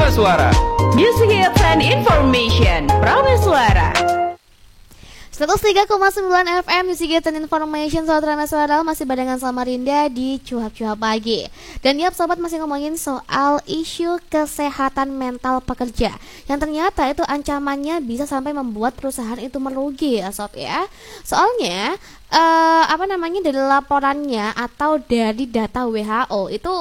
Prameswara. Music Hits and Information Prameswara. 103,9 FM Music Hits and Information. Sobat Prameswara masih barengan sama Rinda di Cuap-Cuap Pagi. Dan ya sobat, masih ngomongin soal isu kesehatan mental pekerja yang ternyata itu ancamannya bisa sampai membuat perusahaan itu merugi ya sob ya. Soalnya dari laporannya atau dari data WHO itu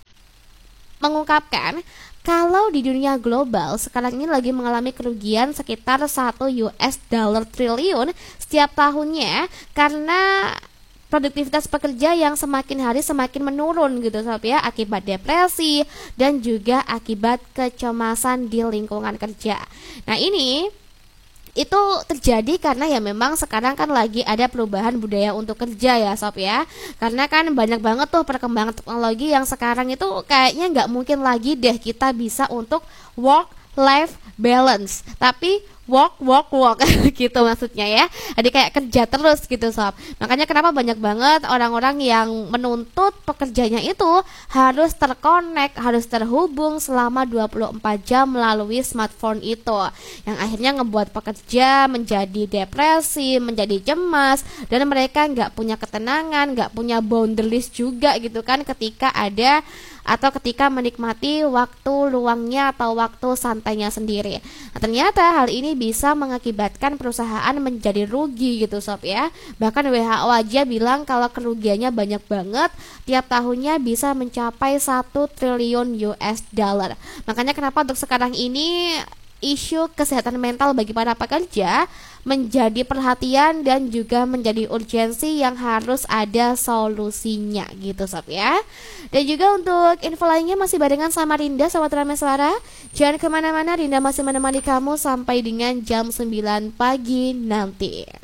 mengungkapkan kalau di dunia global sekarang ini lagi mengalami kerugian sekitar 1 US dollar triliun setiap tahunnya karena produktivitas pekerja yang semakin hari semakin menurun gitu sob ya, akibat depresi dan juga akibat kecemasan di lingkungan kerja. Nah ini itu terjadi karena ya memang sekarang kan lagi ada perubahan budaya untuk kerja ya sob ya. Karena kan banyak banget tuh perkembangan teknologi yang sekarang itu kayaknya nggak mungkin lagi deh kita bisa untuk work life balance, tapi work gitu maksudnya ya. Jadi kayak kerja terus gitu sob. Makanya kenapa banyak banget orang-orang yang menuntut pekerjanya itu harus terkonek, harus terhubung selama 24 jam melalui smartphone itu, yang akhirnya ngebuat pekerja menjadi depresi, menjadi cemas, dan mereka nggak punya ketenangan, nggak punya boundaries juga gitu kan ketika ada atau ketika menikmati waktu luangnya atau waktu santainya sendiri. Nah, ternyata hal ini bisa mengakibatkan perusahaan menjadi rugi gitu sob ya. Bahkan WHO aja bilang kalau kerugiannya banyak banget, tiap tahunnya bisa mencapai 1 triliun US dollar. Makanya kenapa untuk sekarang ini isu kesehatan mental bagi para pekerja menjadi perhatian dan juga menjadi urgensi yang harus ada solusinya gitu sob ya. Dan juga untuk info lainnya masih barengan sama Rinda sobat Prameswara. Jangan kemana-mana, Rinda masih menemani kamu sampai dengan jam 9 pagi nanti.